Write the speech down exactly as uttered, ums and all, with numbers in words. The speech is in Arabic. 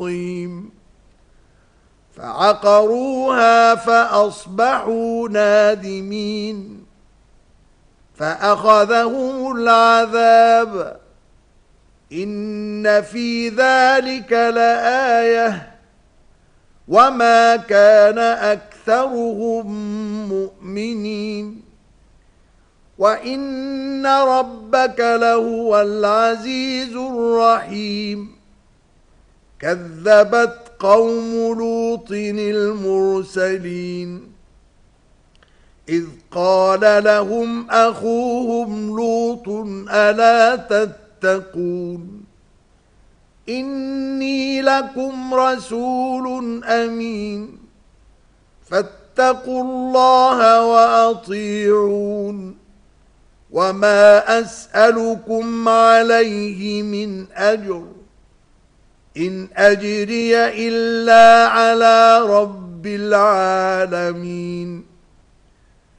الطيم فعقروها فأصبحوا نادمين فأخذهم العذاب إن في ذلك لآية وما كان أكثرهم مؤمنين وإن ربك لهو العزيز الرحيم كذبت قوم لوط المرسلين إذ قال لهم أخوهم لوط ألا تتقون إني لكم رسول أمين فاتقوا الله وأطيعون وما أسألكم عليه من أجر إن أجري إلا على رب العالمين